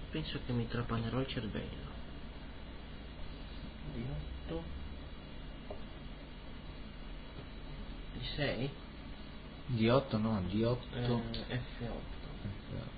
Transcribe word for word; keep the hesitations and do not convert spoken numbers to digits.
penso che mi trapanerò il cervello. D otto, D sei, D otto no, D otto eh, F otto. F otto.